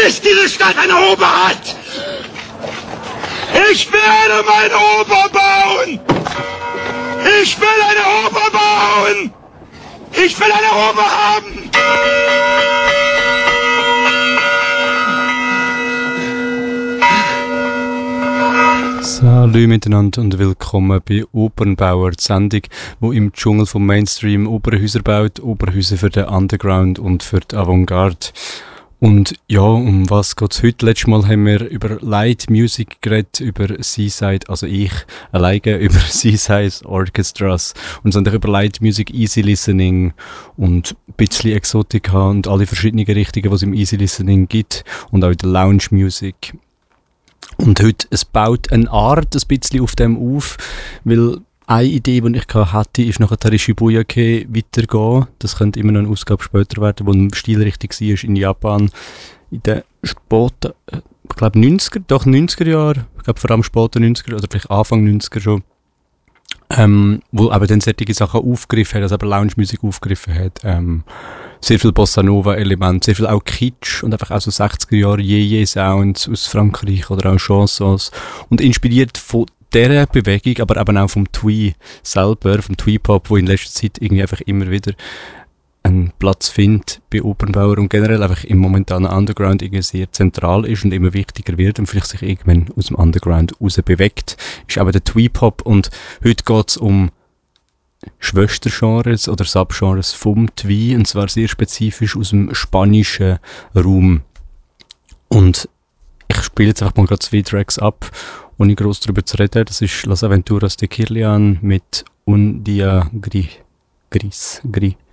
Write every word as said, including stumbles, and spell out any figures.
bis diese Stadt eine Oper hat. Ich werde meine Oper bauen. Ich will eine Oper bauen. Ich will eine Oper haben. Hallo miteinander und willkommen bei Opernbauer, die Sendung, die im Dschungel vom Mainstream Opernhäuser baut, Opernhäuser für den Underground und für die Avantgarde. Und ja, um was geht es heute? Letztes Mal haben wir über Light Music geredet, über Seaside, also ich alleine über Seaside Orchestras und dann über Light Music, Easy Listening und ein bisschen Exotica und alle verschiedenen Richtungen, die es im Easy Listening gibt und auch in der Lounge Music. Und heute, es baut eine Art ein bisschen auf dem auf, weil eine Idee, die ich hatte, ist nachher der Shibuya-Kei weitergehen. Das könnte immer noch eine Ausgabe später werden, wo ein Stilrichtung war in Japan. In den späten, ich glaube neunziger, doch neunziger Jahren, ich glaube vor allem späten neunziger oder vielleicht Anfang neunziger schon, ähm, wo aber dann solche Sachen aufgegriffen hat, also aber Lounge-Musik aufgegriffen hat. Ähm, sehr viel Bossa Nova-Elemente, sehr viel auch Kitsch und einfach auch so sechziger Jahre Yeye-Sounds aus Frankreich oder auch Chansons. Und inspiriert von dieser Bewegung, aber eben auch vom Twee selber, vom Twee-Pop, wo in letzter Zeit irgendwie einfach immer wieder einen Platz findet bei Opernbauer und generell einfach im momentanen Underground irgendwie sehr zentral ist und immer wichtiger wird und vielleicht sich irgendwann aus dem Underground raus bewegt, ist eben der Twee-Pop. Und heute geht es um Schwestergenres oder Subgenres vom Twee, und zwar sehr spezifisch aus dem spanischen Raum. Und ich spiele jetzt einfach mal gerade zwei Tracks ab, ohne groß darüber zu reden. Das ist Las Aventuras de Kirlian mit Un Dia Gris. Gris. Gris.